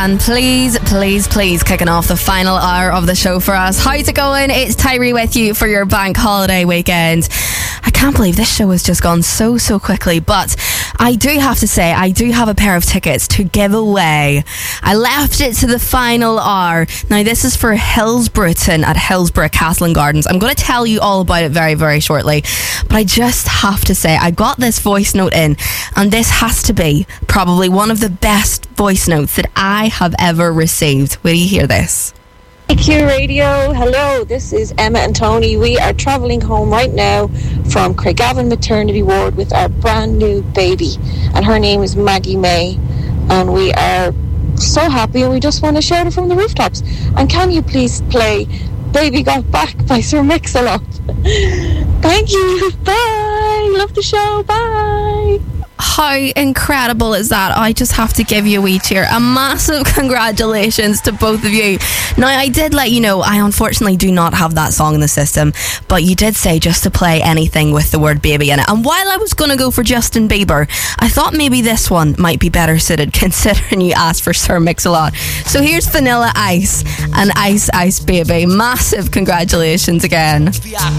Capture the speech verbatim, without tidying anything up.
And please, please, please, kicking off the final hour of the show for us. How's it going? It's Tyree with you for your bank holiday weekend. I can't believe this show has just gone so, so quickly, but I do have to say, I do have a pair of tickets to give away. I left it to the final hour. Now, this is for Hillsborough at Hillsborough Castle and Gardens. I'm going to tell you all about it very, very shortly, but I just have to say, I got this voice note in, and this has to be probably one of the best voice notes that I have ever received. Will you hear this? Hey Q Radio, hello, this is Emma and Tony. We are travelling home right now from Craigavon Maternity Ward with our brand new baby, and her name is Maggie May, and we are so happy and we just want to shout it from the rooftops. And can you please play Baby Got Back by Sir Mix-a-Lot? Thank you, bye, love the show, bye. How incredible is that? I just have to give you a wee cheer. A massive congratulations to both of you. Now, I did let you know I unfortunately do not have that song in the system, but you did say just to play anything with the word baby in it. And while I was going to go for Justin Bieber, I thought maybe this one might be better suited considering you asked for Sir Mix-a-Lot. So here's Vanilla Ice and Ice Ice Baby. Massive congratulations again.